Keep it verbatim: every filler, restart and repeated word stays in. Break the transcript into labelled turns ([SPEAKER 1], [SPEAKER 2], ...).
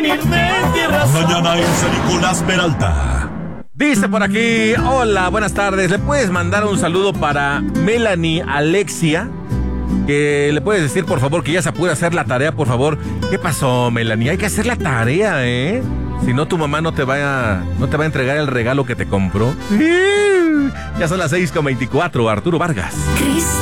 [SPEAKER 1] firme en tierra santa.
[SPEAKER 2] Mañana en San Nicolás Peralta.
[SPEAKER 3] Dice por aquí, hola, buenas tardes. ¿Le puedes mandar un saludo para Melanie Alexia? Que le puedes decir, por favor, que ya se puede hacer la tarea, por favor. ¿Qué pasó, Melanie? Hay que hacer la tarea, ¿eh? Si no, tu mamá no te va a, no te va a entregar el regalo que te compró. Ya son las seis con veinticuatro, Arturo Vargas.